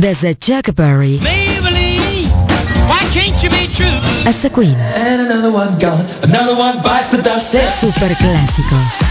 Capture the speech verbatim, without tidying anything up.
Desde Chuck Berry Maybelline, why can't you be true? hasta Queen. And another one gone, another one bites the dust. Super clásicos.